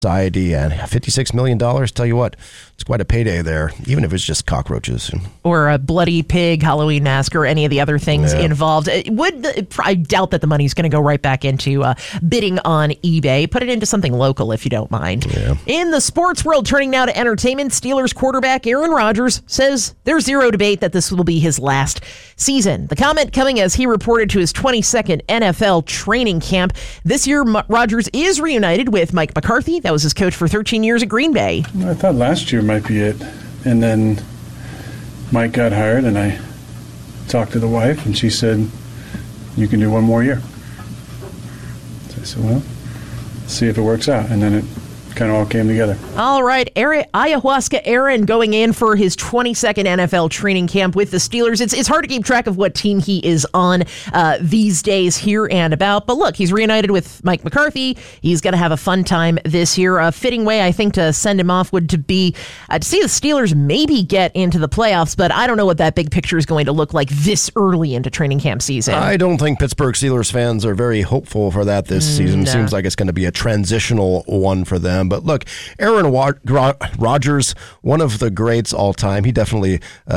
Society and $56 million. Tell you what, it's quite a payday there, even if it's just cockroaches. Or a bloody pig, Halloween mask, or any of the other things involved. I doubt that the money's going to go right back into bidding on eBay. Put it into something local if you don't mind. Yeah. In the sports world, turning now to entertainment, Steelers quarterback Aaron Rodgers says there's zero debate that this will be his last season. The comment coming as he reported to his 22nd NFL training camp. This year, Rodgers is reunited with Mike McCarthy. That was his coach for 13 years at Green Bay. I thought last year might be it. And then Mike got hired, and I talked to the wife, and she said, you can do one more year. So I said, well, see if it works out. And then it kind of all came together. All right, Ayahuasca Aaron going in for his 22nd NFL training camp with the Steelers. It's hard to keep track of what team he is on these days here and about. But look, he's reunited with Mike McCarthy. He's going to have a fun time this year. A fitting way, I think, to send him off would to be to see the Steelers maybe get into the playoffs. But I don't know what that big picture is going to look like this early into training camp season. I don't think Pittsburgh Steelers fans are very hopeful for that this season. No. Seems like it's going to be a transitional one for them. But look, Aaron Rodgers, one of the greats all time, he definitely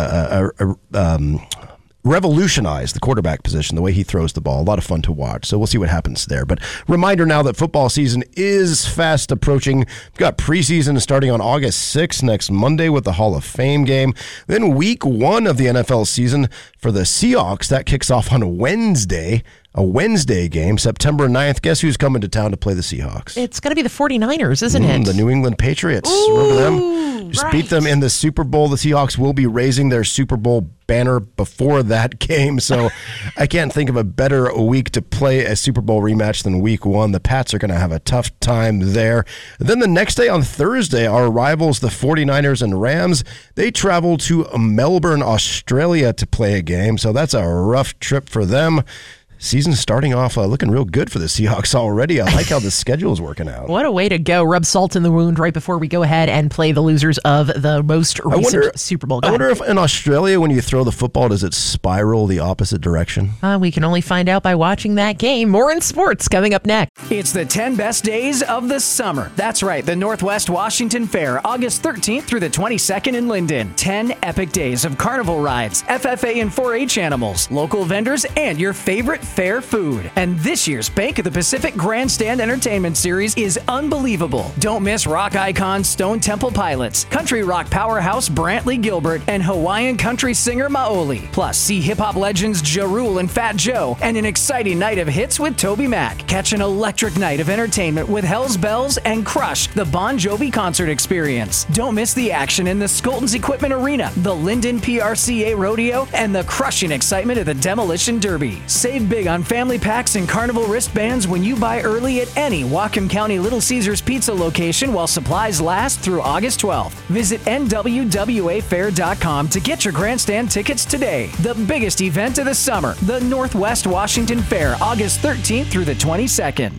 revolutionized the quarterback position, the way he throws the ball. A lot of fun to watch. So we'll see what happens there. But reminder now that football season is fast approaching. We've got preseason starting on August 6th next Monday with the Hall of Fame game. Then week 1 of the NFL season for the Seahawks. That kicks off on Wednesday. A Wednesday game, September 9th. Guess who's coming to town to play the Seahawks? It's going to be the 49ers, isn't it? The New England Patriots. Ooh, remember them? Just beat them in the Super Bowl. The Seahawks will be raising their Super Bowl banner before that game, so I can't think of a better week to play a Super Bowl rematch than week 1. The Pats are going to have a tough time there. Then the next day on Thursday, our rivals, the 49ers and Rams, they travel to Melbourne, Australia to play a game, so that's a rough trip for them. Season's starting off looking real good for the Seahawks already. I like how the schedule is working out. What a way to go. Rub salt in the wound right before we go ahead and play the losers of the most recent Super Bowl. I wonder if in Australia, when you throw the football, does it spiral the opposite direction? We can only find out by watching that game. More in sports coming up next. It's the 10 best days of the summer. That's right, the Northwest Washington Fair, August 13th through the 22nd in Linden. 10 epic days of carnival rides, FFA and 4-H animals, local vendors, and your favorite fair food. And this year's Bank of the Pacific Grandstand Entertainment Series is unbelievable. Don't miss rock icon Stone Temple Pilots, country rock powerhouse Brantley Gilbert, and Hawaiian country singer Maoli. Plus, see hip-hop legends Ja Rule and Fat Joe, and an exciting night of hits with Toby Mac. Catch an electric night of entertainment with Hell's Bells and Crush, the Bon Jovi concert experience. Don't miss the action in the Skoltons Equipment Arena, the Linden PRCA Rodeo, and the crushing excitement of the Demolition Derby. Save big on family packs and carnival wristbands when you buy early at any Whatcom County Little Caesars Pizza location while supplies last through August 12th. Visit NWWAfair.com to get your grandstand tickets today. The biggest event of the summer, the Northwest Washington Fair, August 13th through the 22nd.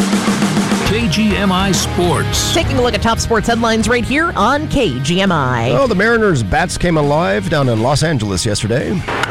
KGMI Sports. Taking a look at top sports headlines right here on KGMI. Oh, the Mariners' bats came alive down in Los Angeles yesterday.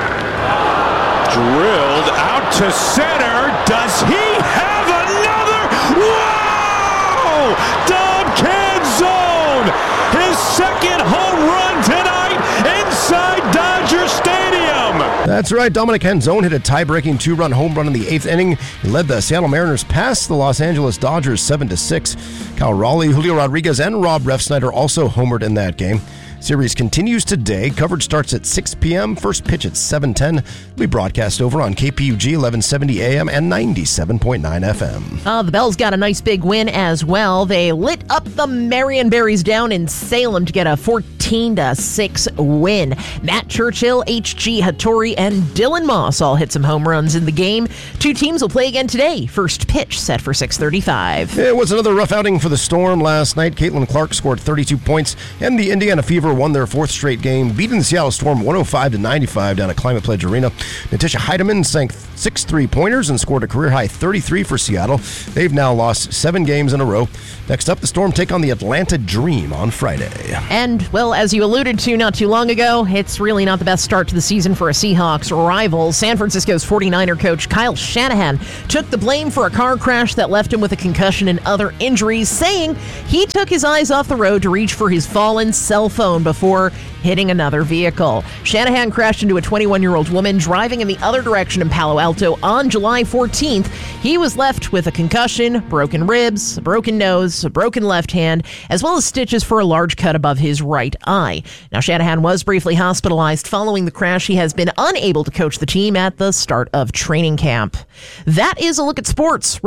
Drilled out to center. Does he have another? Whoa! Dom Canzone! His second home run tonight inside Dodger Stadium. That's right. Dominic Canzone hit a tie-breaking 2-run home run in the 8th inning. He led the Seattle Mariners past the Los Angeles Dodgers 7-6. Kyle Raleigh, Julio Rodriguez, and Rob Refsnyder also homered in that game. Series continues today. Coverage starts at 6 p.m. First pitch at 7:10. We broadcast over on KPUG 1170 AM and 97.9 FM. The Bells got a nice big win as well. They lit up the Marion Berries down in Salem to get a 14-6 win. Matt Churchill, H.G. Hattori, and Dylan Moss all hit some home runs in the game. Two teams will play again today. First pitch set for 6:35. It was another rough outing for the Storm last night. Caitlin Clark scored 32 points, and the Indiana Fever won their fourth straight game, beating the Seattle Storm 105-95 down at Climate Pledge Arena. Natisha Heidemann sank 6 3-pointers and scored a career-high 33 for Seattle. They've now lost 7 games in a row. Next up, the Storm take on the Atlanta Dream on Friday. And, well, as you alluded to not too long ago, it's really not the best start to the season for a Seahawks rival. San Francisco's 49er coach Kyle Shanahan took the blame for a car crash that left him with a concussion and other injuries, saying he took his eyes off the road to reach for his fallen cell phone before hitting another vehicle. Shanahan crashed into a 21-year-old woman driving in the other direction in Palo Alto on July 14th. He was left with a concussion, broken ribs, a broken nose, a broken left hand, as well as stitches for a large cut above his right eye. Now, Shanahan was briefly hospitalized following the crash. He has been unable to coach the team at the start of training camp. That is a look at sports.